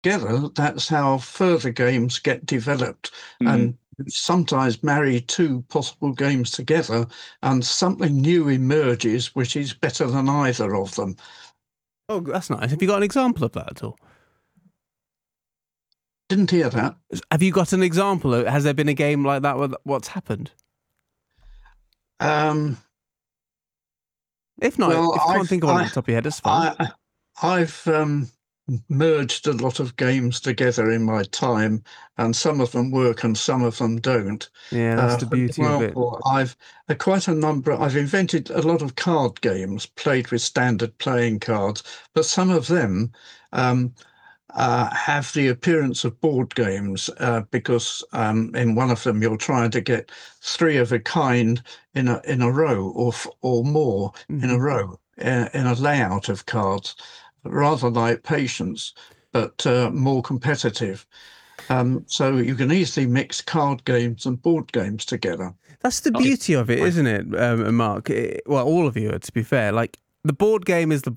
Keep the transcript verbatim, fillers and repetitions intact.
together, that's how further games get developed. Mm. And sometimes marry two possible games together, and something new emerges which is better than either of them. Oh, that's nice. Have you got an example of that at all? Didn't hear that. Have you got an example? Has there been a game like that? With what's happened? Um, If not, well, if you can't I've think of one at I, the top of your head, it's fine. I I've um, merged a lot of games together in my time, and some of them work and some of them don't. Yeah, that's Uh, the for beauty of it. example, I've uh, quite a number. I've invented a lot of card games played with standard playing cards, but some of them. Um, uh, have the appearance of board games uh, because um, in one of them you're trying to get three of a kind in a in a row or f- or more in a Hmm. row uh, in a layout of cards, rather like Patience, but uh, more competitive. Um, so you can easily mix card games and board games together. That's the Okay. beauty of it, isn't it, um, Mark? It- well, all of you, to be fair. Like the board game is the